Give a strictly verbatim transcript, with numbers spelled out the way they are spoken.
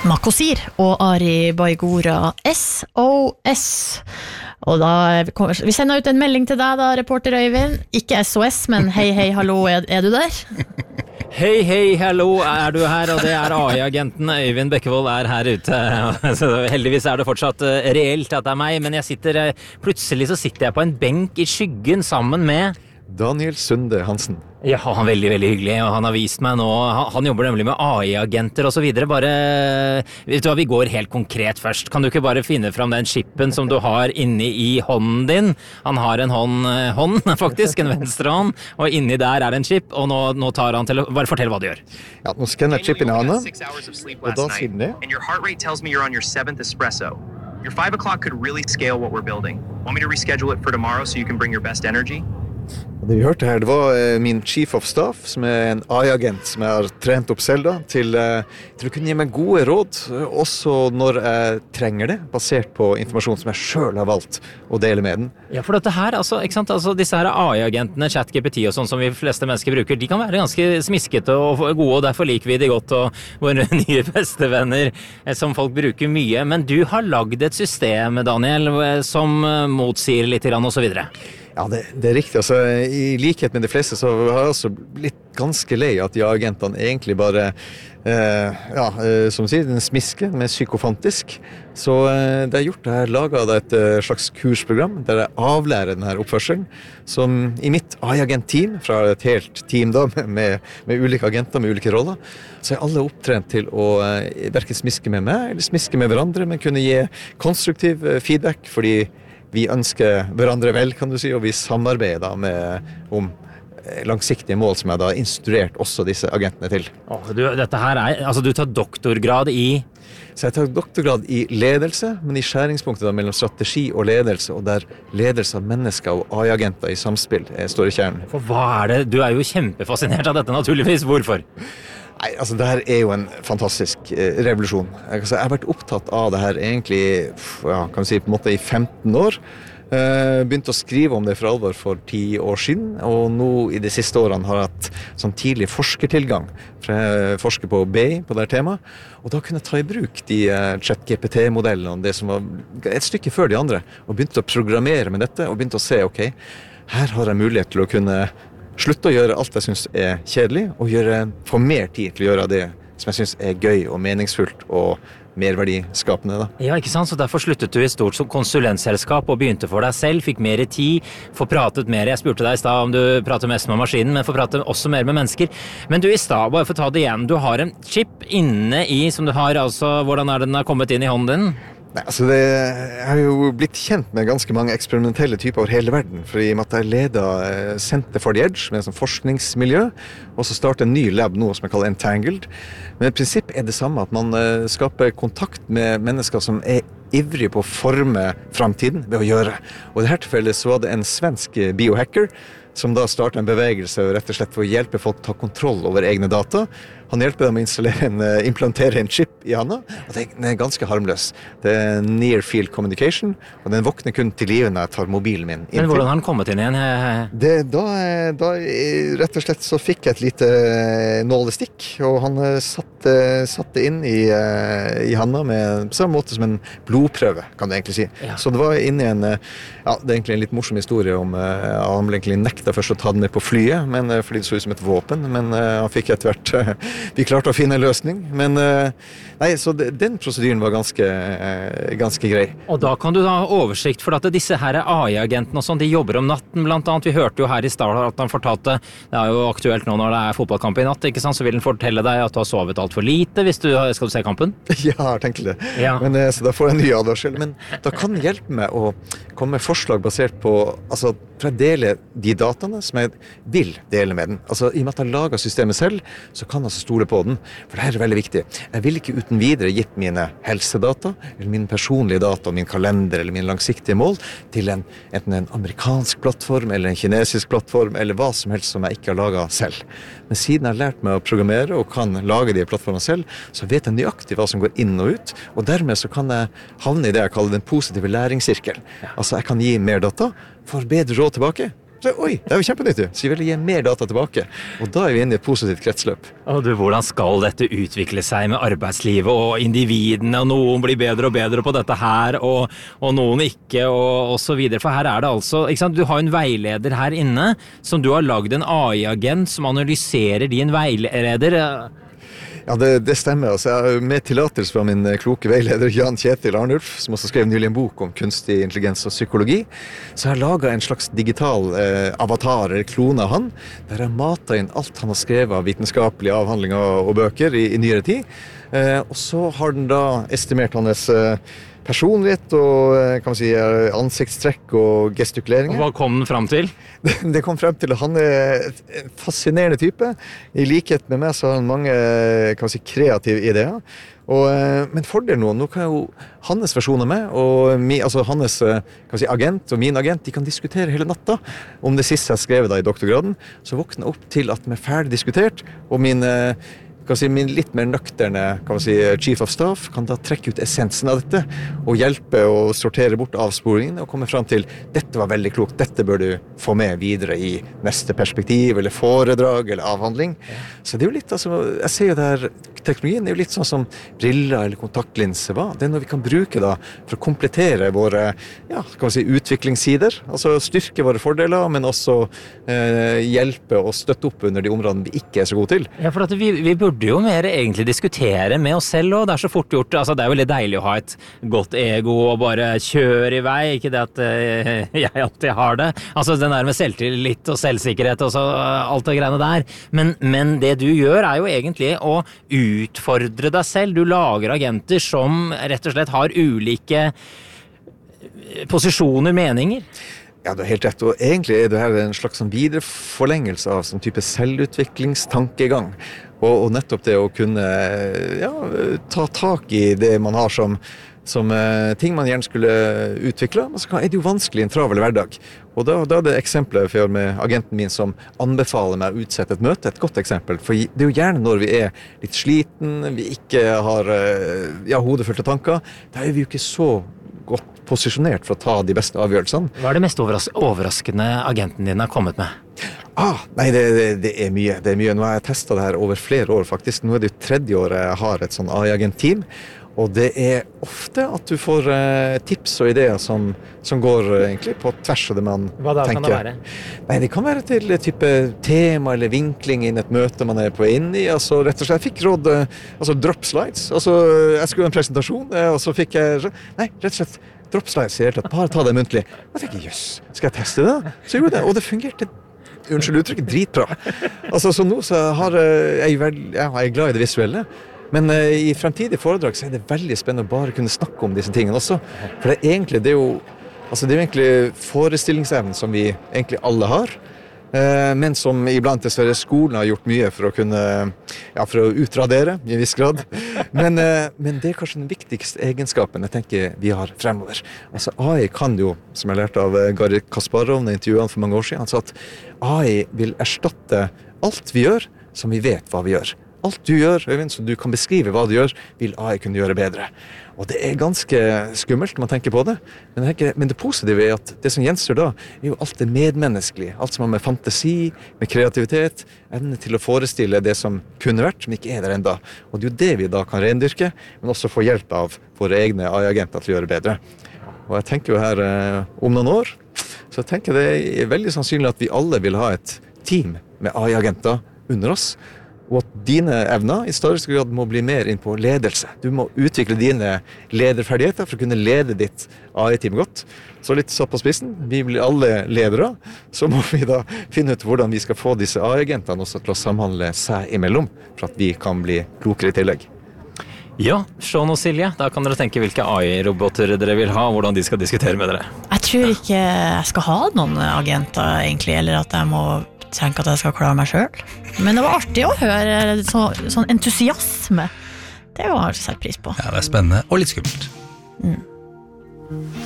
Makosir og Ari Baigora S O S. Og da kommer, vi sender ut en melding til deg da, reporter Øyvind. Ikke S O S, men hei, hei, hallo, er, er du der? Hei, hei, hallo, er du her? Og det er A I-agenten Øyvind Bekkevold er her ute. Så heldigvis er det fortsatt reelt at det er meg, men jeg sitter, plutselig så sitter jeg på en benk i skyggen sammen med Daniel Sunde Hansen. Ja, han er veldig, veldig hyggelig, og han har vist meg nå, han, han jobber nemlig med A I-agenter og så videre, bare, vet du hva, vi går helt konkret først. Kan du ikke bare finne fram den chippen som du har inni i hånden din? Han har en hånd, hånd faktisk, en venstre hånd, og inni der er en chip, og nå, nå tar han til, bare fortell hva du gjør. Ja, nå skanner jeg chippen i hånden, og da sier den det. And your heart rate tells me you're on your seventh espresso. Your five o'clock could really scale what we're building. Want me to reschedule it for tomorrow so you can bring your best energy? Det vi hørte her, det var min chief of staff, som er en A I-agent som jeg har trent opp selv da, til, til å kunne gi meg gode råd, også når jeg trenger det, basert på informasjon som jeg selv har valgt å dele med den. Ja, for dette her, altså, ikke sant, altså disse her A I-agentene, ChatGPT og sånn som vi fleste mennesker bruker, de kan være ganske smiskete og gode, og derfor liker vi de godt, og våre nye bestevenner som folk bruker mye. Men du har lagd et system, Daniel, som motsier litt grann og så videre. Ja, det, det er riktig. Altså, i likhet med de fleste så har jeg også blitt ganske lei at de agentene egentlig bare, eh, ja, eh, som sier, den smiske, men psykofantisk. Så eh, det jeg har gjort, jeg har laget et eh, slags kursprogram der jeg avlærer denne oppførselen, som i mitt A I-agent-team, fra et helt team da, med, med ulike agenter, med ulike roller, så er alle opptrent til å eh, hverken smiske med meg, eller smiske med hverandre, men kunne gi konstruktiv eh, feedback, fordi vi ønsker hverandre vel, kan du si, og vi samarbeider med, om langsiktige mål som jeg da har instruert også disse agentene til. Åh, du, dette her er, altså du tar doktorgrad i? Så jeg tar doktorgrad i ledelse, men i skjæringspunktet da mellom strategi og ledelse, og der ledelse av mennesker og A I-agenter i samspill står i kjernen. For hva er det? Du er jo kjempefascinert av dette naturligvis. Hvorfor? Nei, altså det her er jo en fantastisk eh, revolusjon. Jeg, altså, jeg har vært opptatt av det her egentlig, ja, kan vi si på en måte i femten år. Eh, begynte å skrive om det for alvor for ti år siden, og nå i de siste årene har jeg hatt sånn tidlig forskertilgang, for jeg forsker på B I på det her temaet, og da kunne jeg ta i bruk de eh, ChatGPT-modellene, det som var et stykke før de andre, og begynte å programmere med dette, og begynte å se, ok, her har jeg mulighet til å kunne slutte å gjøre alt jeg synes er kjedelig, og gjøre, få mer tid til å gjøre det som jeg synes er gøy og meningsfullt og merverdiskapende. Da. Ja, ikke sant? Så derfor sluttet du i stort som konsulentselskap og begynte for deg selv, fikk mer tid, får pratet mer. Jeg spurte deg i sted om du prater mest med maskinen, men får prate også mer med mennesker. Men du i sted, bare for å ta det igjen, du har en chip inne i, som du har, altså, hvordan er det den har kommet inn i hånden din? Nei, altså det, jeg har jo blitt kjent med ganske mange eksperimentelle typer over hele verden, for i og med at jeg leder Center for the Edge, med en sånn forskningsmiljø, og så starter en ny lab nå som jeg kaller Entangled. Men i prinsipp er det samme at man skaper kontakt med mennesker som er ivrige på å forme fremtiden ved å gjøre. Og i dette tilfellet så var det en svensk biohacker, som da startet en bevegelse rett og slett for å hjelpe folk å ta kontroll over egne data. Han hjelper dem å installere en, implantere en chip i handa, og den er ganske harmløs. Det er near field communication, og den våkner kun til livet når jeg tar mobilen min inntil. Men hvordan har den kommet inn igjen? Det, da, da rett og slett så fikk jeg et lite nålestikk, og han satte, satte inn i, i handa med på samme måte som en blodprøve, kan du egentlig si. Ja. Så det var inne i en, ja, det er egentlig en litt morsom historie om, han ble egentlig nekta først å ta den med på flyet, men, fordi det så ut som et våpen, men han fikk etter hvert vi klarte å finne en løsning, men nei, så den prosedyren var ganske, ganske grei. Og da kan du da ha oversikt, for at disse her A I-agentene og sånn, de jobber om natten blant annet. Vi hørte jo her i start at han fortalte, det er jo aktuelt nå når det er fotballkamp i natt, ikke sant, så vil han fortelle deg at du har sovet alt for lite hvis du skal du se kampen. Ja, jeg har tenkt det. Ja. Men, så da får jeg en ny advarsel, men da kan det hjelpe meg å komme med forslag basert på, altså, for jeg deler de dataene som jeg vil dele med den. Altså, i og med at jeg lager systemet selv, så kan jeg altså stole på den. For det her er veldig viktig. Jeg vil ikke uten videre gitt mine helsedata, eller mine personlige data, min kalender, eller mine langsiktige mål, til en, enten en amerikansk plattform, eller en kinesisk plattform, eller hva som helst som jeg ikke har laget selv. Men siden jeg har lært meg å programmere, og kan lage de plattformene selv, så vet jeg nøyaktig hva som går inn og ut, og dermed så kan jeg havne i det jeg kaller den positive læringssirkel. Altså, jeg kan gi mer data, får bedre råd tilbake, Så, oi, det er jo kjempenytt, så vi vil gi mer data tilbake. Og da er vi inne i et positivt kretsløp. Og du, hvordan skal dette utvikle seg med arbeidslivet og individene, og noen blir bedre og bedre på dette her, og, og noen ikke, og, og så videre. For her er det altså, ikke sant, du har en veileder her inne, som du har laget en A I-agent som analyserer din veileder. Ja, det, det stemmer. Altså, jeg, med tillatelse fra min kloke veileder Jan Kjetil Arnulf, som også skrev nylig en bok om kunstig intelligens og psykologi, så har jeg laget en slags digital eh, avatar, eller klone av han, der jeg matet inn alt han har skrevet av vitenskapelige avhandlinger og bøker i, i nyere tid. Eh, og så har den da estimert hans eh, personlighet og kan man si, ansiktstrekk og gestikuleringer. Og hva kom den fram til? Det, det kom frem til at han er en fascinerende type. I likhet med meg så har han mange kan man si, kreative ideer. Og, men fordelen nå, nå kan jo hans versjon av meg, og mi, altså hans kan man si, agent og min agent, de kan diskutere hele natta om det siste jeg skrev da i doktorgraden. Så våkner jeg opp til at vi er ferdig diskutert, og min kan si, min litt mer nøkterne kan man si, chief of staff kan da trekke ut essensen av dette og hjelpe å sortere bort avsporingene og komme frem til dette var veldig klokt, dette bør du få med videre i neste perspektiv eller foredrag eller avhandling. Så det er jo litt, altså, jeg ser jo der teknologien er jo litt sånn som briller eller kontaktlinser, hva? Det er noe vi kan bruke da for å komplettere våre ja, kan man si, utviklingssider, altså styrke våre fordeler, men også eh, hjelpe og støtte opp under de områdene vi ikke er så gode til. Ja, for at vi, vi burde jo mer egentlig diskutere med oss selv, og det er så fort gjort, altså det er veldig deilig å ha et godt ego og bare kjøre i vei, ikke det at uh, jeg alltid har det, altså den der med selvtillit og selvsikkerhet og så uh, alt det greiene der, men, men det du gjør er jo egentlig å utfordre deg selv, du lager agenter som rett og slett har ulike posisjoner, meninger. Ja, du har helt rett, og egentlig er det her en slags sånn videreforlengelse av sånn type selvutviklingstankegang. Og, og nettopp det å kunne ja, ta tak i det man har som, som uh, ting man gjerne skulle utvikle, men så er det jo vanskelig i en travel hverdag. Og da, da er det eksempler for med agenten min som anbefaler meg å utsette et møte, et godt eksempel. For det er jo gjerne når vi er litt sliten, vi ikke har uh, ja, hodefullt av tanker, da er vi jo ikke så godt posisjonert for å ta de beste avgjørelsene. Hva er det mest overras- overraskende agenten din har kommet med? Ah, nei, det, det, det er mye. Det er mye. Nå har jeg testet det her over flere år faktisk. Nå er det jo tredje året jeg har et sånn A I-agent-team. Og det er ofte at du får eh, tips og ideer som, som går eh, egentlig på tvers av det man tenker. Hva da tenker. kan det være? Nei, det kan være til type tema eller vinkling inn et møte man er på inn i. Altså, rett og slett, jeg fikk råd, eh, altså drop slides. Altså, jeg skulle ha en presentasjon, eh, og så fikk jeg, nei, rett og slett, drop slides, jeg helt, bare ta det muntlig. Jeg tenker, jøss, skal jeg teste det? Så gjorde jeg det, og det fungerte, unnskyld uttrykket, dritbra. Altså, så nå så har jeg, vel, ja, jeg er glad i det visuelle, men uh, i fremtidige foredrag så er det veldig spennende å bare kunne snakke om disse tingene også. For det er egentlig, det er jo, altså det er jo egentlig forestillingsevnen som vi egentlig alle har, uh, men som iblant dessverre skolen har gjort mye for å kunne, ja, for å utradere i en viss grad. Men, uh, men det er kanskje den viktigste egenskapen jeg tenker vi har fremover. Altså A I kan jo, som jeg lærte av Garry Kasparov når jeg intervjuet han for mange år siden, han sa at A I vil erstatte alt vi gjør som vi vet hva vi gjør. Alt du gjør, Øyvind, så du kan beskrive hva du gjør, vil A I kunne gjøre bedre. Og det er ganske skummelt når man tenker på det. Men, tenker, men det positive er at det som gjenstår da, er jo alt det medmenneskelige. Alt som har med fantasi, med kreativitet, evne til å forestille det som kunne vært, som ikke er der enda. Og det er jo det vi da kan rendyrke, men også få hjelp av våre egne A I-agenter til å gjøre bedre. Og jeg tenker jo her eh, om noen år, så jeg tenker det er veldig sannsynlig at vi alle vil ha et team med A I-agenter under oss, og at dine evner i større grad må bli mer inn på ledelse. Du må utvikle dine lederferdigheter for å kunne lede ditt A I-team godt. Så litt satt på spissen, vi blir alle ledere, så må vi da finne ut hvordan vi skal få disse A I-agentene også til å samhandle seg imellom, for at vi kan bli klokere i tillegg. Ja, Sean og Silje, da kan dere tenke hvilke A I-roboter dere vil ha, og hvordan de skal diskutere med dere. Jeg tror ikke jeg skal ha noen agenter egentlig, eller at jeg må tenke at jeg skal klare meg selv. Men det var artig å høre så, sånn entusiasme. Det har jeg sett pris på. Ja, det er spennende og litt skummelt. Mm.